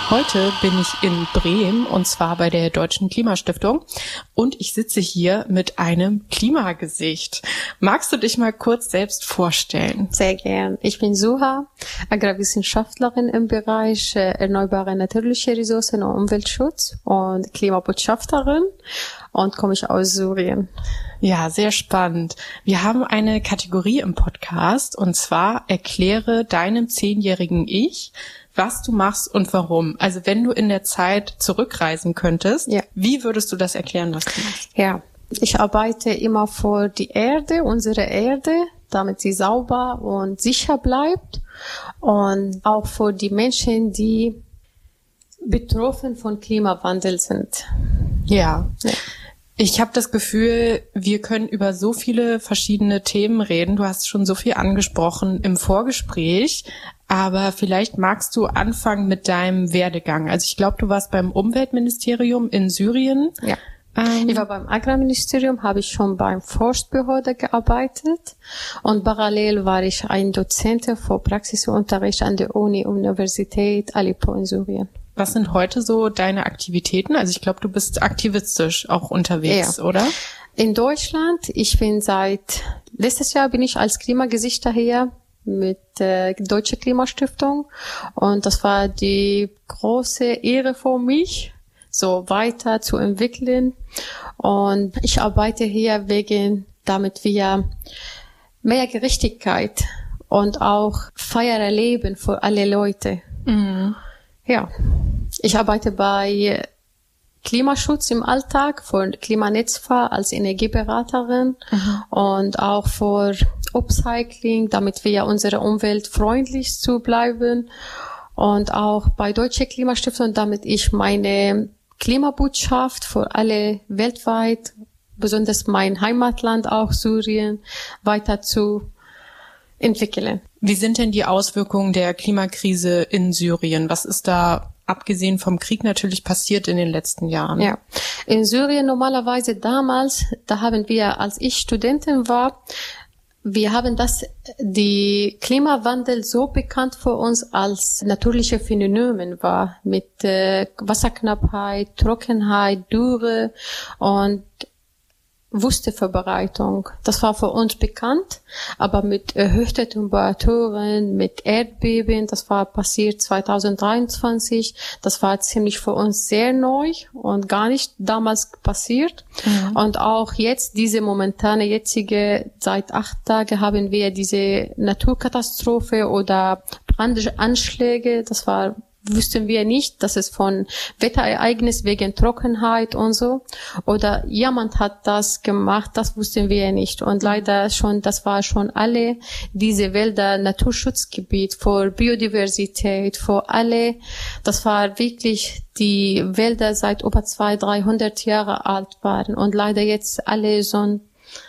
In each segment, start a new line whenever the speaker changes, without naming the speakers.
Heute bin ich in Bremen und zwar bei der Deutschen Klimastiftung und ich sitze hier mit einem Klimagesicht. Magst du dich mal kurz selbst vorstellen?
Sehr gern. Ich bin Suha, Agrarwissenschaftlerin im Bereich erneuerbare natürliche Ressourcen und Umweltschutz und Klimabotschafterin und komme ich aus Syrien.
Ja, sehr spannend. Wir haben eine Kategorie im Podcast und zwar erkläre deinem 10-jährigen Ich, was du machst und warum. Also wenn du in der Zeit zurückreisen könntest, Wie würdest du das erklären, was du machst?
Ja, ich arbeite immer für die Erde, unsere Erde, damit sie sauber und sicher bleibt und auch für die Menschen, die betroffen von Klimawandel sind.
Ja. Ich habe das Gefühl, wir können über so viele verschiedene Themen reden. Du hast schon so viel angesprochen im Vorgespräch, aber vielleicht magst du anfangen mit deinem Werdegang. Also ich glaube, du warst beim Umweltministerium in Syrien.
Ja. Ich war beim Agrarministerium, habe ich schon beim Forstbehörde gearbeitet und parallel war ich ein Dozent für Praxisunterricht an der Universität Aleppo in Syrien.
Was sind heute so deine Aktivitäten? Also ich glaube, du bist aktivistisch auch unterwegs, oder?
In Deutschland, letztes Jahr bin ich als Klimagesichter hier mit der Deutschen Klimastiftung und das war die große Ehre für mich, so weiter zu entwickeln und ich arbeite hier damit wir mehr Gerechtigkeit und auch fairer Leben für alle Leute.
Mhm.
Ja, ich arbeite bei Klimaschutz im Alltag, für Klimanetzfahr als Energieberaterin und auch für Upcycling, damit wir unsere Umwelt freundlich zu bleiben und auch bei Deutsche Klimastiftung, damit ich meine Klimabotschaft für alle weltweit, besonders mein Heimatland auch Syrien, weiter zu entwickeln.
Wie sind denn die Auswirkungen der Klimakrise in Syrien? Was ist da, abgesehen vom Krieg, natürlich passiert in den letzten Jahren?
Ja, in Syrien normalerweise damals, da haben wir, als ich Studentin war, wir haben die Klimawandel so bekannt für uns als natürliche Phänomen war, mit Wasserknappheit, Trockenheit, Dürre und Wüstenverbreitung. Das war für uns bekannt, aber mit erhöhten Temperaturen, mit Erdbeben, das war passiert 2023, das war ziemlich für uns sehr neu und gar nicht damals passiert. Mhm. Und auch jetzt, seit 8 Tagen haben wir diese Naturkatastrophe oder Brandanschläge, wüssten wir nicht, dass es von Wetterereignis wegen Trockenheit und so oder jemand hat das gemacht, das wussten wir nicht und leider das war schon alle diese Wälder Naturschutzgebiet für Biodiversität, für alle, das war wirklich die Wälder seit über 200-300 Jahre alt waren und leider jetzt alle schon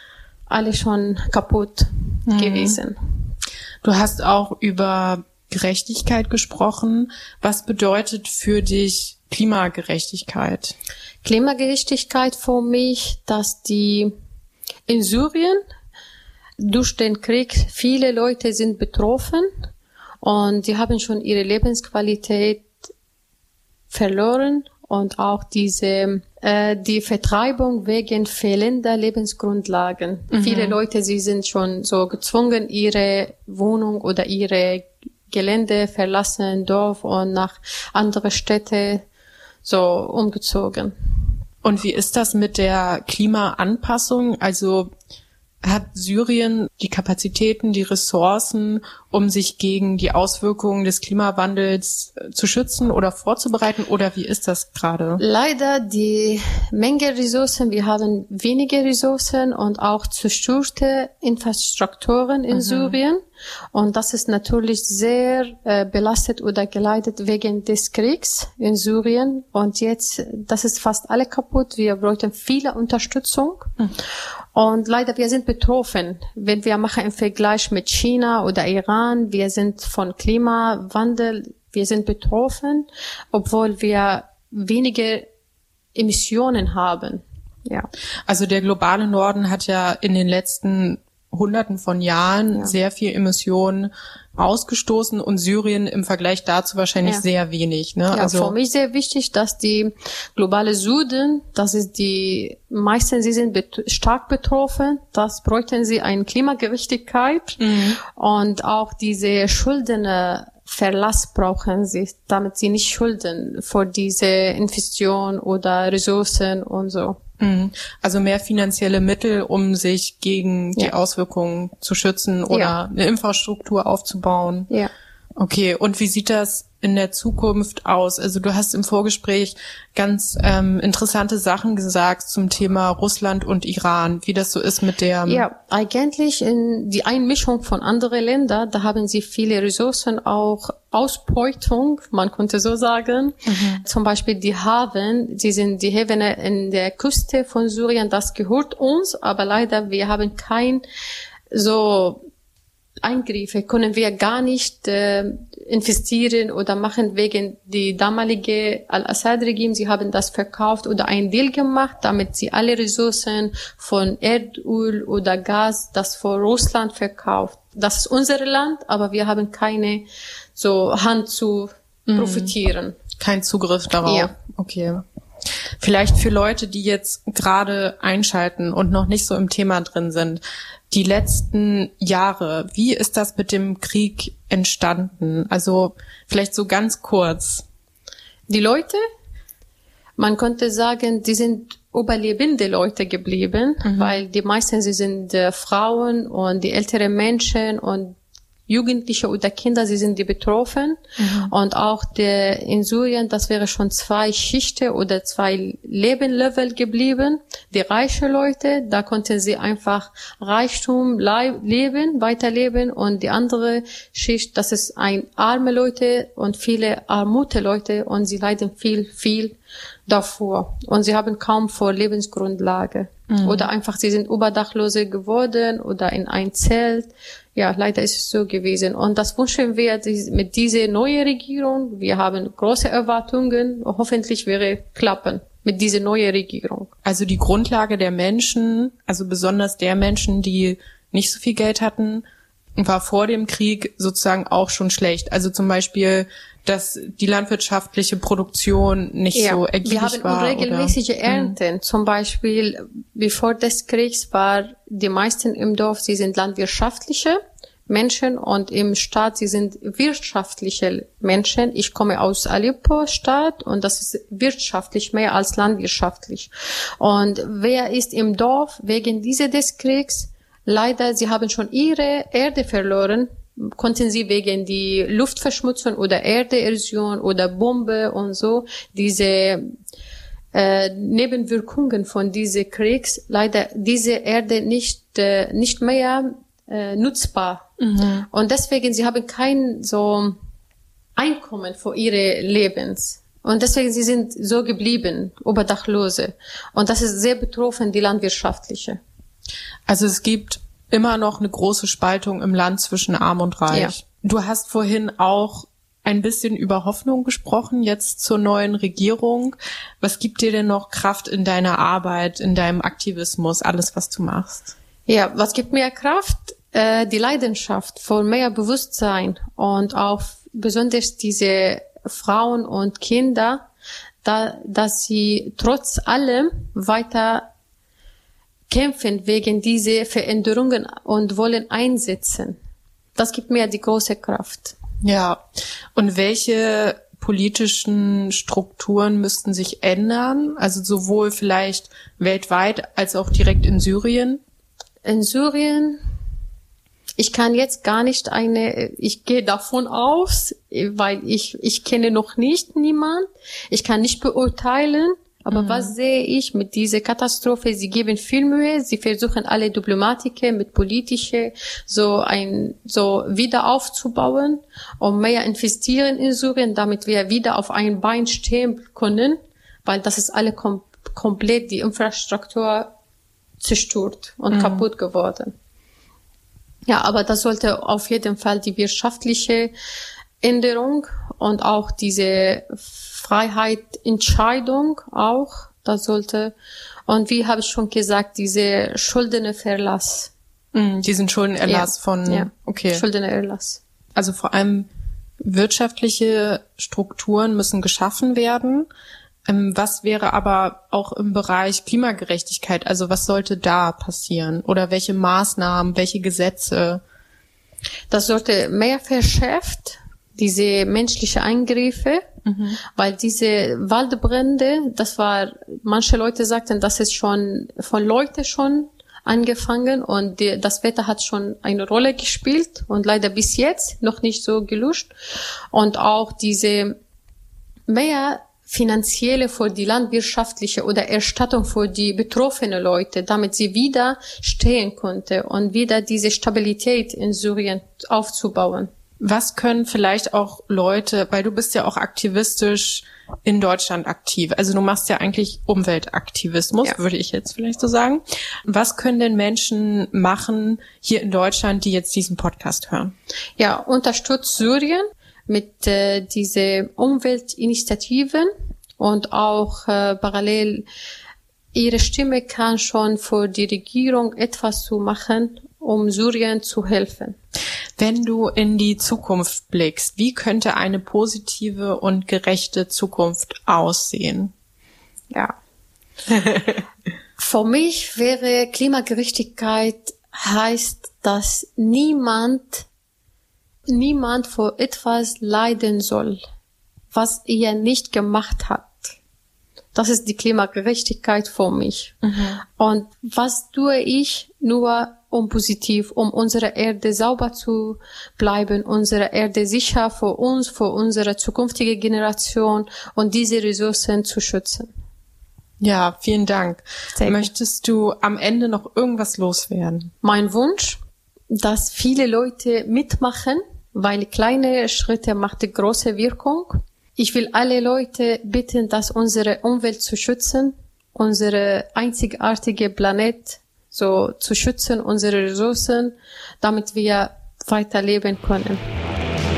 kaputt gewesen.
Du hast auch über Gerechtigkeit gesprochen. Was bedeutet für dich Klimagerechtigkeit?
Klimagerechtigkeit für mich, dass in Syrien durch den Krieg viele Leute sind betroffen und die haben schon ihre Lebensqualität verloren und auch die Vertreibung wegen fehlender Lebensgrundlagen. Mhm. Viele Leute, sie sind schon so gezwungen, ihre Wohnung oder ihre Gelände verlassen, Dorf und nach andere Städte so umgezogen.
Und wie ist das mit der Klimaanpassung? Also hat Syrien die Kapazitäten, die Ressourcen, um sich gegen die Auswirkungen des Klimawandels zu schützen oder vorzubereiten? Oder wie ist das gerade?
Leider die Menge Ressourcen, wir haben wenige Ressourcen und auch zerstörte Infrastrukturen in Syrien. Und das ist natürlich sehr belastet oder geleitet wegen des Kriegs in Syrien. Und jetzt, das ist fast alle kaputt. Wir bräuchten viele Unterstützung. Und leider, wir sind betroffen. Wenn wir machen im Vergleich mit China oder Iran, wir sind von Klimawandel, wir sind betroffen, obwohl wir wenige Emissionen haben. Ja.
Also der globale Norden hat ja in den letzten Hunderten von Jahren sehr viel Emissionen ausgestoßen und Syrien im Vergleich dazu wahrscheinlich sehr wenig, ne?
Ja,
also
für mich sehr wichtig, dass die globale Süden, das ist meisten, sie sind stark betroffen, das bräuchten sie eine Klimagerechtigkeit und auch diese Schuldenverlass brauchen sie, damit sie nicht Schulden vor diese Investition oder Ressourcen und so.
Also mehr finanzielle Mittel, um sich gegen die Auswirkungen zu schützen oder eine Infrastruktur aufzubauen.
Ja.
Okay, und wie sieht das in der Zukunft aus? Also du hast im Vorgespräch ganz interessante Sachen gesagt zum Thema Russland und Iran, wie das so ist mit der...
Ja, eigentlich in die Einmischung von anderen Ländern, da haben sie viele Ressourcen, auch Ausbeutung, man könnte so sagen. Zum Beispiel die Häfen in der Küste von Syrien, das gehört uns, aber leider, wir haben kein so Eingriffe können wir gar nicht investieren oder machen wegen die damalige Al-Assad-Regime. Sie haben das verkauft oder einen Deal gemacht, damit sie alle Ressourcen von Erdöl oder Gas, das vor Russland verkauft. Das ist unser Land, aber wir haben keine so Hand zu profitieren.
Kein Zugriff darauf.
Ja.
Okay. Vielleicht für Leute, die jetzt gerade einschalten und noch nicht so im Thema drin sind. Die letzten Jahre, wie ist das mit dem Krieg entstanden? Also vielleicht so ganz kurz.
Die Leute, man könnte sagen, die sind überlebende Leute geblieben, weil die meisten, sie sind Frauen und die älteren Menschen und Jugendliche oder Kinder, sie sind die betroffen. Und auch in Syrien, das wäre schon 2 Schichten oder 2 Lebenlevel geblieben. Die reichen Leute, da konnten sie einfach Reichtum weiterleben. Und die andere Schicht, das ist arme Leute und viele armute Leute und sie leiden viel davor. Und sie haben kaum vor Lebensgrundlage. Oder einfach, sie sind Obdachlose geworden oder in ein Zelt. Ja, leider ist es so gewesen. Und das wünschen wir mit dieser neuen Regierung. Wir haben große Erwartungen. Hoffentlich wäre klappen mit dieser neuen Regierung.
Also die Grundlage der Menschen, also besonders der Menschen, die nicht so viel Geld hatten, war vor dem Krieg sozusagen auch schon schlecht. Also zum Beispiel, dass die landwirtschaftliche Produktion nicht so ergiebig war.
Wir haben unregelmäßige Ernten. Zum Beispiel, bevor des Kriegs war die meisten im Dorf, sie sind landwirtschaftliche Menschen und im Stadt, sie sind wirtschaftliche Menschen. Ich komme aus Aleppo-Stadt und das ist wirtschaftlich mehr als landwirtschaftlich. Und wer ist im Dorf wegen des Kriegs? Leider, sie haben schon ihre Erde verloren, konnten sie wegen die Luftverschmutzung oder Erdeerosion oder Bombe und so, diese Nebenwirkungen von diesem Kriegs, leider diese Erde nicht mehr nutzbar. Und deswegen, sie haben kein so Einkommen für ihre Lebens. Und deswegen, sie sind so geblieben, Obdachlose. Und das ist sehr betroffen, die landwirtschaftliche.
Also es gibt immer noch eine große Spaltung im Land zwischen Arm und Reich.
Ja.
Du hast vorhin auch ein bisschen über Hoffnung gesprochen, jetzt zur neuen Regierung. Was gibt dir denn noch Kraft in deiner Arbeit, in deinem Aktivismus, alles, was du machst?
Ja, was gibt mir Kraft? Die Leidenschaft für mehr Bewusstsein und auch besonders diese Frauen und Kinder, dass sie trotz allem weiter kämpfen wegen dieser Veränderungen und wollen einsetzen. Das gibt mir die große Kraft.
Ja. Und welche politischen Strukturen müssten sich ändern? Also sowohl vielleicht weltweit als auch direkt in Syrien?
In Syrien, ich kann jetzt gar nicht ich gehe davon aus, weil ich kenne noch nicht niemand. Ich kann nicht beurteilen. Aber was sehe ich mit dieser Katastrophe? Sie geben viel Mühe, sie versuchen alle Diplomatiker mit politische so wieder aufzubauen und mehr investieren in Syrien, damit wir wieder auf ein Bein stehen können, weil das ist alle komplett die Infrastruktur zerstört und kaputt geworden. Ja, aber das sollte auf jeden Fall die wirtschaftliche Änderung und auch diese Freiheit, Entscheidung auch, das sollte, und wie habe ich schon gesagt, diese Schuldenerlass.
Diesen Schuldenerlass
okay.
Schuldenerlass. Also vor allem wirtschaftliche Strukturen müssen geschaffen werden. Was wäre aber auch im Bereich Klimagerechtigkeit? Also was sollte da passieren? Oder welche Maßnahmen, welche Gesetze?
Das sollte mehr verschärft, diese menschliche Eingriffe, weil diese Waldbrände, manche Leute sagten, das ist schon von Leuten schon angefangen und das Wetter hat schon eine Rolle gespielt und leider bis jetzt noch nicht so gelöscht. Und auch diese mehr finanzielle für die landwirtschaftliche oder Erstattung für die betroffenen Leute, damit sie wieder stehen konnte und wieder diese Stabilität in Syrien aufzubauen.
Was können vielleicht auch Leute, weil du bist ja auch aktivistisch in Deutschland aktiv, also du machst ja eigentlich Umweltaktivismus, würde ich jetzt vielleicht so sagen. Was können denn Menschen machen hier in Deutschland, die jetzt diesen Podcast hören?
Ja, unterstützt Syrien mit diese Umweltinitiativen und auch parallel ihre Stimme kann schon für die Regierung etwas zu machen, um Syrien zu helfen.
Wenn du in die Zukunft blickst, wie könnte eine positive und gerechte Zukunft aussehen?
Ja. Für mich wäre Klimagerechtigkeit heißt, dass niemand für etwas leiden soll, was er nicht gemacht hat. Das ist die Klimagerechtigkeit für mich. Und was tue ich nur positiv, um unsere Erde sauber zu bleiben, unsere Erde sicher für uns, für unsere zukünftige Generation und diese Ressourcen zu schützen.
Ja, vielen Dank. Möchtest du am Ende noch irgendwas loswerden?
Mein Wunsch, dass viele Leute mitmachen, weil kleine Schritte machen große Wirkung. Ich will alle Leute bitten, dass unsere Umwelt zu schützen, unsere einzigartige Planet so zu schützen, unsere Ressourcen, damit wir weiterleben können.